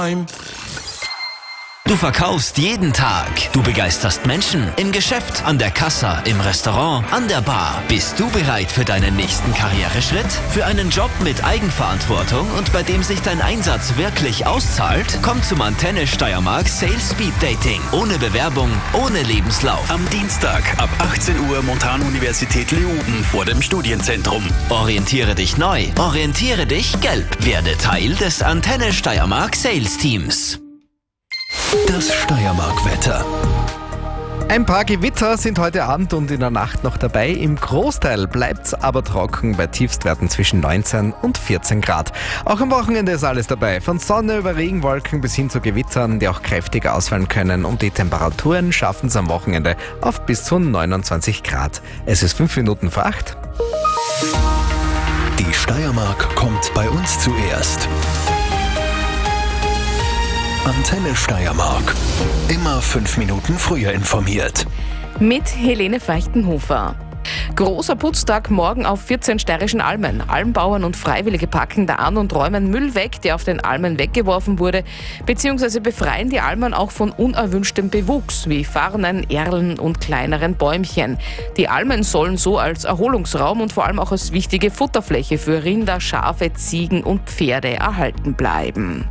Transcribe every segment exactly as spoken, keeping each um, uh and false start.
Du verkaufst jeden Tag. Du begeisterst Menschen im Geschäft, an der Kassa, im Restaurant, an der Bar. Bist du bereit für deinen nächsten Karriereschritt? Für einen Job mit Eigenverantwortung und bei dem sich dein Einsatz wirklich auszahlt? Komm zum Antenne Steiermark Sales Speed Dating. Ohne Bewerbung, ohne Lebenslauf. Am Dienstag ab achtzehn Uhr Montanuniversität Leoben vor dem Studienzentrum. Orientiere dich neu. Orientiere dich gelb. Werde Teil des Antenne Steiermark Sales Teams. Das Steiermark-Wetter. Ein paar Gewitter sind heute Abend und in der Nacht noch dabei. Im Großteil bleibt's aber trocken bei Tiefstwerten zwischen neunzehn und vierzehn Grad. Auch am Wochenende ist alles dabei. Von Sonne über Regenwolken bis hin zu Gewittern, die auch kräftig ausfallen können. Und die Temperaturen schaffen es am Wochenende auf bis zu neunundzwanzig Grad. Es ist fünf Minuten vor acht. Die Steiermark kommt bei uns zuerst. Antenne Steiermark. Immer fünf Minuten früher informiert. Mit Helene Feichtenhofer. Großer Putztag morgen auf vierzehn steirischen Almen. Almbauern und Freiwillige packen da an und räumen Müll weg, der auf den Almen weggeworfen wurde, beziehungsweise befreien die Almen auch von unerwünschtem Bewuchs, wie Farnen, Erlen und kleineren Bäumchen. Die Almen sollen so als Erholungsraum und vor allem auch als wichtige Futterfläche für Rinder, Schafe, Ziegen und Pferde erhalten bleiben.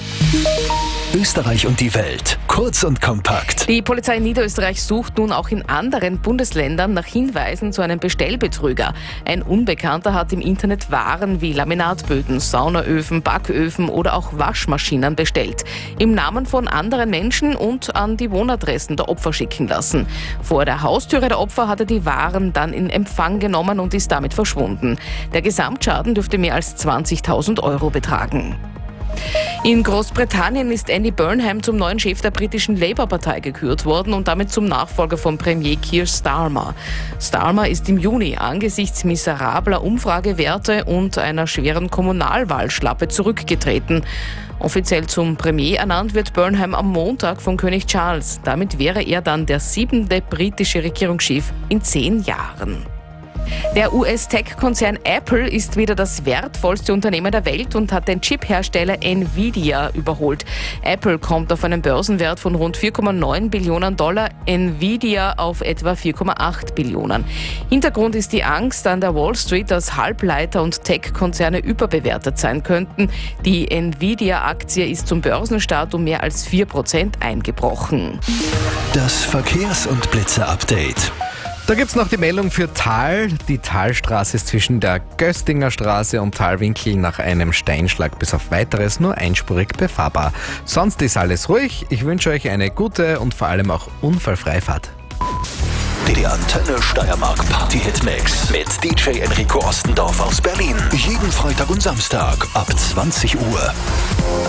Österreich und die Welt. Kurz und kompakt. Die Polizei in Niederösterreich sucht nun auch in anderen Bundesländern nach Hinweisen zu einem Bestellbetrüger. Ein Unbekannter hat im Internet Waren wie Laminatböden, Saunaöfen, Backöfen oder auch Waschmaschinen bestellt. Im Namen von anderen Menschen und an die Wohnadressen der Opfer schicken lassen. Vor der Haustüre der Opfer hat er die Waren dann in Empfang genommen und ist damit verschwunden. Der Gesamtschaden dürfte mehr als zwanzigtausend Euro betragen. In Großbritannien ist Andy Burnham zum neuen Chef der britischen Labour-Partei gekürt worden und damit zum Nachfolger von Premier Keir Starmer. Starmer ist im Juni angesichts miserabler Umfragewerte und einer schweren Kommunalwahlschlappe zurückgetreten. Offiziell zum Premier ernannt wird Burnham am Montag von König Charles. Damit wäre er dann der siebente britische Regierungschef in zehn Jahren. Der U S-Tech-Konzern Apple ist wieder das wertvollste Unternehmen der Welt und hat den Chip-Hersteller Nvidia überholt. Apple kommt auf einen Börsenwert von rund vier Komma neun Billionen Dollar, Nvidia auf etwa vier Komma acht Billionen. Hintergrund ist die Angst an der Wall Street, dass Halbleiter- und Tech-Konzerne überbewertet sein könnten. Die Nvidia-Aktie ist zum Börsenstart um mehr als vier Prozent eingebrochen. Das Verkehrs- und Blitzer-Update. Da gibt's noch die Meldung für Thal. Die Thalstraße ist zwischen der Göstinger Straße und Thalwinkel nach einem Steinschlag bis auf Weiteres nur einspurig befahrbar. Sonst ist alles ruhig. Ich wünsche euch eine gute und vor allem auch unfallfreie Fahrt. Die Antenne Steiermark Party Hit Mix mit D J Enrico Ostendorf aus Berlin. Jeden Freitag und Samstag ab zwanzig Uhr.